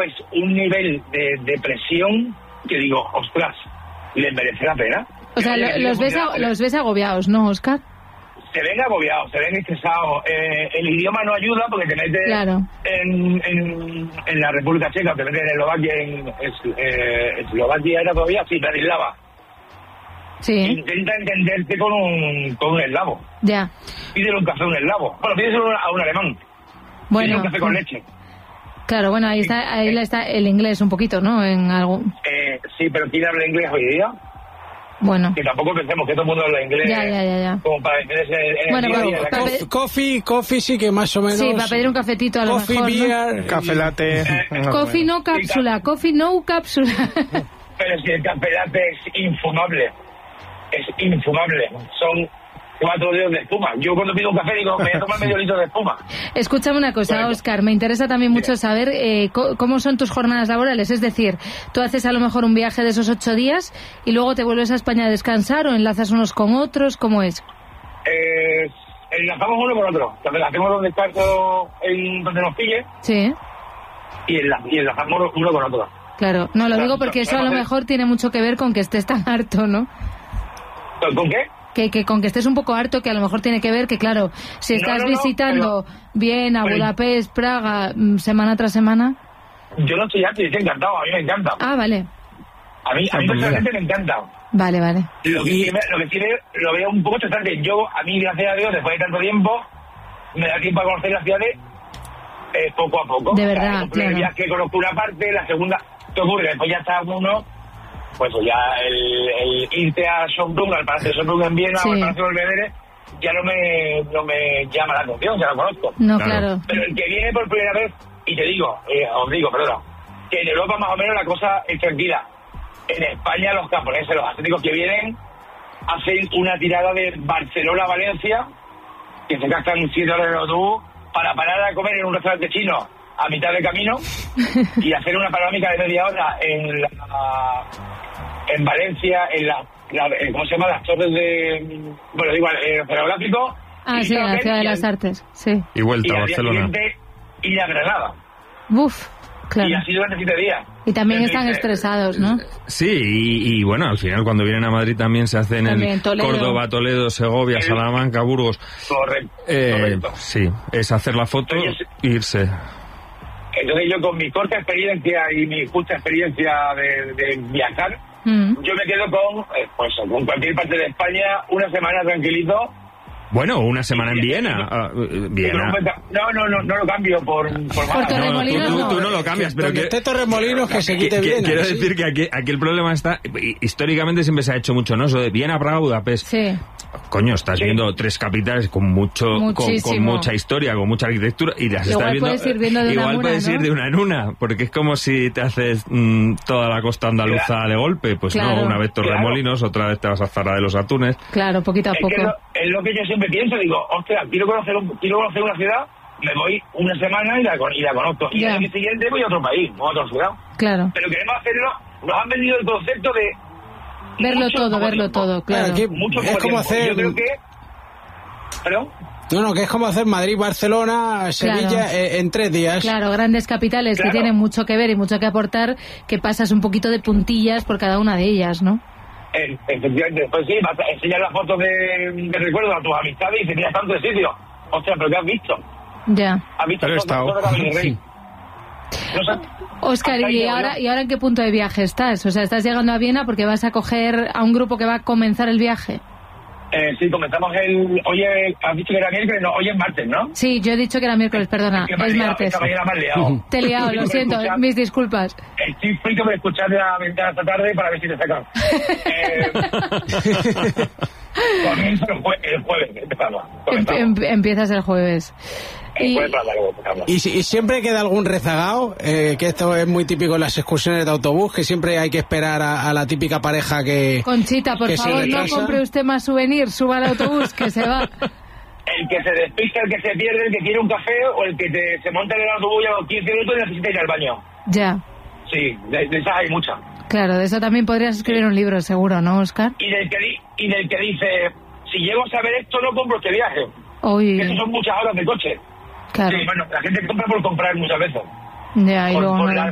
es un nivel de presión que digo, ostras, ¿les merece la pena? O sea, los ves agobiados, ¿no, Óscar? Se ven agobiados, se ven estresados. El idioma no ayuda porque te metes en la República Checa, te metes en Eslovaquia, Eslovaquia era todavía, sí, Bratislava. Sí. Intenta entenderte con un eslavo. Ya. Pídele un café a un eslavo. Bueno, pídeselo a un alemán. Bueno. Pídele un café con leche. Claro, bueno, ahí está el inglés un poquito, ¿no? En algo. Sí, pero ¿quién habla inglés hoy día? Bueno. Que tampoco pensemos que todo el mundo habla inglés. Ya. Como para defenderse en Coffee sí que más o menos. Sí, para pedir un cafetito a lo mejor, beer, ¿no? Café latte. Coffee no cápsula, coffee no cápsula. Pero si el café latte es infumable. Es infumable. Son 4 dedos de espuma. Yo cuando pido un café digo, me voy a tomar medio litro de espuma. Escúchame una cosa, Óscar, me interesa también mucho saber cómo son tus jornadas laborales. Es decir, tú haces a lo mejor un viaje de esos 8 días y luego te vuelves a España a descansar o enlazas unos con otros, ¿cómo es? Enlazamos uno con otro. Entonces hacemos un descanso en donde nos pille. Sí. Y enlazamos uno con otro. Claro, no lo digo porque eso a lo mejor tiene mucho que ver con que estés tan harto, ¿no? ¿Con qué? Que con que estés un poco harto, que a lo mejor tiene que ver que, claro, si estás visitando Viena, Budapest, Praga, semana tras semana... Yo no estoy harto, yo estoy encantado, a mí me encanta. Ah, vale. A mí personalmente me encanta. Vale. Lo que tiene, lo veo un poco estresante. A mí, gracias a Dios, después de tanto tiempo, me da tiempo a conocer las ciudades poco a poco. De verdad, claro. El viaje conozco una parte, la segunda... ¿Qué ocurre? Después ya está uno... Pues ya el irte a Schönbrunn, al Palacio de Schönbrunn en Viena o al Palacio del Belvedere, ya no me llama la atención, ya lo conozco. No, claro. Pero el que viene por primera vez, y os digo, que en Europa más o menos la cosa es tranquila. En España los japoneses, los asiáticos que vienen, hacen una tirada de Barcelona a Valencia, que se gastan 7 horas en el autobús, para parar a comer en un restaurante chino a mitad de camino y hacer una panorámica de media hora en Valencia, ¿cómo se llama? Las torres de... Bueno, digo, el oceanográfico. Ah, sí, la Ciudad de las Artes, sí. Y vuelta a Barcelona. Y a Granada. Uf, claro. Y así durante 7 días. Y también están estresados, ¿no? Sí, y bueno, al final cuando vienen a Madrid también se hacen en Córdoba, Toledo, Segovia, Salamanca, Burgos. Correcto. Sí, es hacer la foto e irse. Entonces yo con mi corta experiencia y mi justa experiencia de viajar, yo me quedo con cualquier parte de España una semana tranquilito. Bueno, una semana en Viena. Viena. No lo cambio por Torremolinos. Tú no lo cambias, pero que esté Torremolinos que se quite Viena. Quiero decir que aquí el problema está, históricamente siempre se ha hecho mucho, ¿no? Eso de Viena, Praga, Budapest. Sí. Coño, estás viendo 3 capitales con con mucha historia, con mucha arquitectura y las estás viendo. Puedes ir de una en una, porque es como si te haces toda la costa andaluza de golpe. Pues no, una vez Torremolinos, otra vez te vas a Zara de los Atunes. Claro, poquito a poco. Es lo que yo siempre pienso, digo, ostras, quiero conocer una ciudad, me voy una semana y la conozco. Y al día siguiente voy a otro país, a otra ciudad. Claro. Pero queremos hacerlo, nos han vendido el concepto de... Verlo todo, claro. Es como hacer... Yo creo que... ¿Perdón? No, que es como hacer Madrid-Barcelona, Sevilla en 3 días. Claro, grandes capitales que tienen mucho que ver y mucho que aportar, que pasas un poquito de puntillas por cada una de ellas, ¿no? Efectivamente, pues sí, vas a enseñar las fotos de recuerdo a tus amistades y dices, mira, tanto de sitio. Ostras, ¿pero qué has visto? Ya. ¿Has visto fotos de Rey? No sé. Óscar, ¿y ahora en qué punto de viaje estás? O sea, ¿estás llegando a Viena porque vas a coger a un grupo que va a comenzar el viaje? Sí, comenzamos hoy has dicho que era miércoles, no, hoy es martes, ¿no? Sí, yo he dicho que era miércoles, perdona, es martes. Esta mañana me has liado. Te he liado, lo siento, mis disculpas. Estoy frito de escuchar la ventana esta tarde para ver si te sacan. Comienzo el jueves, empezamos. Empiezas el jueves. Y siempre queda algún rezagado, que esto es muy típico en las excursiones de autobús, que siempre hay que esperar a la típica pareja que... Conchita, por favor, no compre usted más souvenir, suba al autobús, que se va. El que se despista, el que se pierde, el que quiere un café, o el que se monta en el autobús a los 15 minutos y necesita ir al baño. Ya. Sí, de esas hay muchas. Claro, de eso también podrías escribir un libro, seguro, ¿no, Óscar? Y del que dice, si llego a saber esto, no compro este viaje. Que eso son muchas horas de coche. Claro. Sí, bueno, la gente compra por comprar muchas veces. Ya, y luego